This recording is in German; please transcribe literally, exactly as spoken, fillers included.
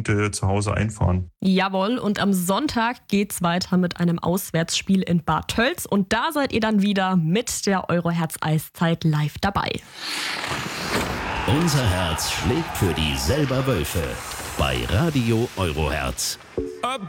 Punkte zu Hause einfahren. Jawohl, und am Sonntag geht's weiter mit einem Auswärtsspiel in Bad Tölz und da seid ihr dann wieder mit der Euro-Herz-Eiszeit live dabei. Unser Herz schlägt für die Selber Wölfe bei Radio Euroherz.